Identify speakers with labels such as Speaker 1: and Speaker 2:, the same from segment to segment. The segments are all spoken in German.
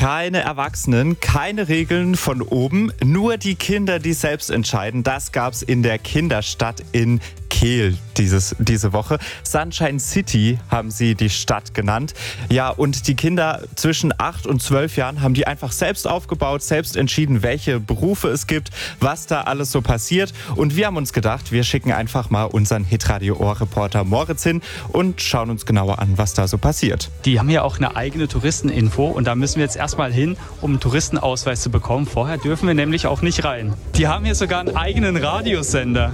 Speaker 1: Keine Erwachsenen, keine Regeln von oben, nur die Kinder, die selbst entscheiden. Das gab's in der Kinderstadt in Kehl diese Woche. Sunshine City haben sie die Stadt genannt. Ja, und die Kinder zwischen 8 und 12 Jahren haben die einfach selbst aufgebaut, selbst entschieden, welche Berufe es gibt, was da alles so passiert. Und wir haben uns gedacht, wir schicken einfach mal unseren Hitradio-Ohr-Reporter Moritz hin und schauen uns genauer an, was da so passiert.
Speaker 2: Die haben ja auch eine eigene Touristeninfo und da müssen wir jetzt erstmal hin, um einen Touristenausweis zu bekommen. Vorher dürfen wir nämlich auch nicht rein. Die haben hier sogar einen eigenen Radiosender.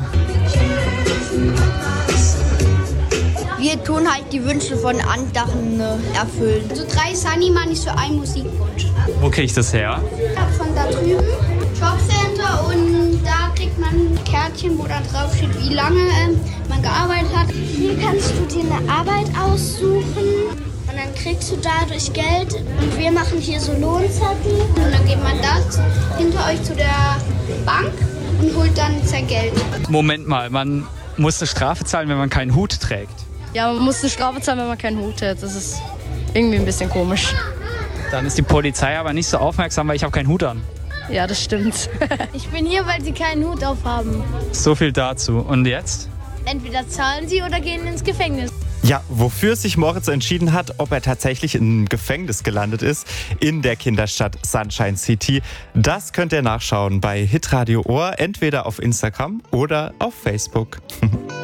Speaker 3: Wir tun halt die Wünsche von anderen erfüllen. So 3 Sunny-Moneys für einen Musikwunsch.
Speaker 2: Wo kriege ich das her?
Speaker 3: Von da drüben, Jobcenter, und da kriegt man ein Kärtchen, wo da drauf steht, wie lange man gearbeitet hat.
Speaker 4: Hier kannst du dir eine Arbeit aussuchen und dann kriegst du dadurch Geld. Und wir machen hier so Lohnzettel.
Speaker 3: Und dann geht man das hinter euch zu der Bank und holt dann sein Geld.
Speaker 2: Moment mal, man muss eine Strafe zahlen, wenn man keinen Hut trägt.
Speaker 5: Ja, man muss eine Strafe zahlen, wenn man keinen Hut hat. Das ist irgendwie ein bisschen komisch.
Speaker 2: Dann ist die Polizei aber nicht so aufmerksam, weil ich habe keinen Hut an.
Speaker 5: Ja, das stimmt.
Speaker 4: Ich bin hier, weil sie keinen Hut aufhaben.
Speaker 2: So viel dazu. Und jetzt?
Speaker 4: Entweder zahlen sie oder gehen ins Gefängnis.
Speaker 1: Ja, wofür sich Moritz entschieden hat, ob er tatsächlich im Gefängnis gelandet ist, in der Kinderstadt Sunshine City, das könnt ihr nachschauen bei Hitradio Ohr, entweder auf Instagram oder auf Facebook.